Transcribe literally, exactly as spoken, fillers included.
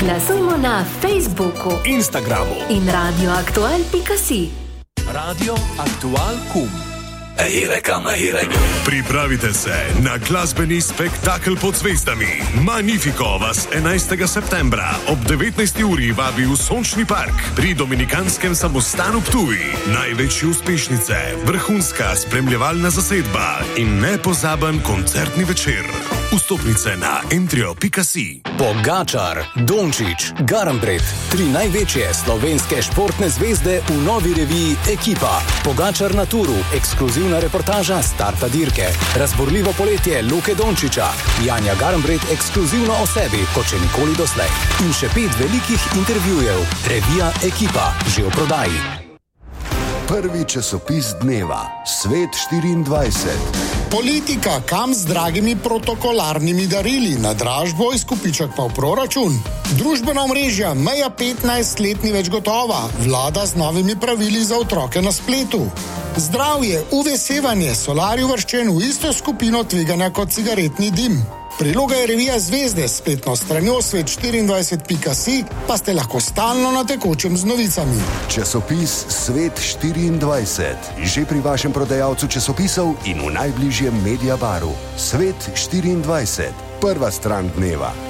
Glasujmo na Facebooku, Instagramu in radioaktual pika si. Radio Aktual Kum. Pripravite se na glasbeni spektakel pod zvezdami. Magnifico vas enajstega septembra ob devetnajsti uri vabi v Sončni park pri Dominikanskem samostanu Ptuj. Največje uspešnice, vrhunska spremljevalna zasedba in nepozaben koncertni večer. Vstopnice na entrio pika si. Pogačar, Dončić, Garnbret, tri največje slovenske športne zvezde v novi reviji Ekipa. Pogačar na turu, ekskluzivna reportaža starta dirke. Razborljivo poletje Luke Dončića, Janja Garnbret ekskluzivno o sebi, kot še nikoli doslej. In še pet velikih intervjujev. Revija Ekipa, že v prodaji. Prvi časopis dneva, Svet štiriindvajset. Politika, kam z dragimi protokolarnimi darili, na dražbo, izkupiček pa v proračun. Družbena omrežja, meja petnajst let ni več gotova, vlada z novimi pravili za otroke na spletu. Zdravje, U V sevanje, solar je uvrščen v isto skupino tveganja kot cigaretni dim. Priloga je revija Zvezde s spletno stranjo svet štiriindvajset pika si, pa ste lahko stalno na tekočem z novicami. Časopis Svet štiriindvajset, že pri vašem prodajalcu časopisov in v najbližjem Mediabaru. Svet štiriindvajset, prva stran dneva.